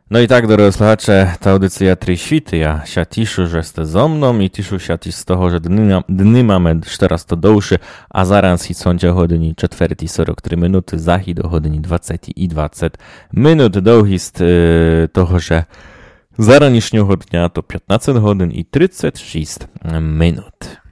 No i tak, drodzy słuchacze, ta audycja Tri Świty. Ja się cieszę, że jesteście ze mną i cieszę się z tego, że dny mamy 400 do uszy, a zaraz i sądzia godziny 4:43 minuty, zahi do godziny 20:20 minut. Dołhist toho, że zaranicznego dnia to 15 godzin i 36 minut.